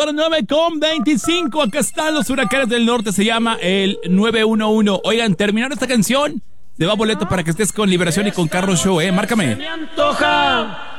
con 9:25. Acá están los Huracanes del Norte. Se llama el 911. Oigan, terminando esta canción, te va boleto para que estés con Liberación y con Carlos Show, Márcame. Me antoja